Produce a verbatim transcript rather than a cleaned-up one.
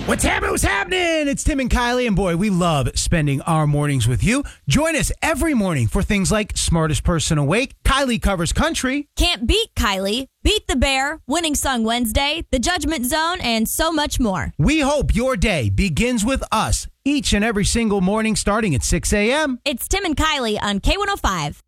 What's happening? What's happening? It's Tim and Kylie, and boy, we love spending our mornings with you. Join us every morning for things like Smartest Person Awake, Kylie Covers Country, Can't Beat Kylie, Beat the Bear, Winning Song Wednesday, The Judgment Zone, and so much more. We hope your day begins with us each and every single morning starting at six a.m. It's Tim and Kylie on K one oh five.